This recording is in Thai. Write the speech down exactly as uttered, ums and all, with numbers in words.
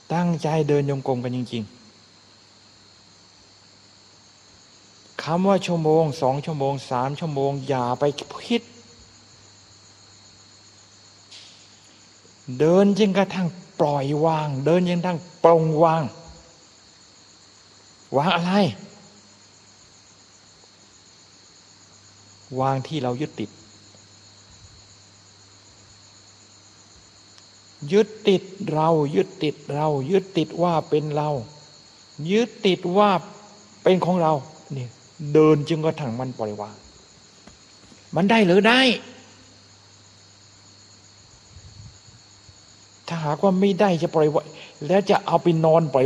ตั้งใจเดินโยกมกันจริงๆคำว่าชั่วโมงสองชั่วโมงสามชั่วโมงอย่าไปคิดเดินจนกระทั่งปล่อยวางเดินจนกระทั่งปลงวางวางอะไรวางที่เรายึดติดยึดติดเรายึดติดเรายึดติดว่าเป็นเรายึดติดว่าเป็นของเราเนี่ยเดินจนกระทั่งมันปล่อยวางมันได้หรือได้ถ้าหากว่าไม่ได้จะปล่อยวางแล้วจะเอาไปนอนปล่อย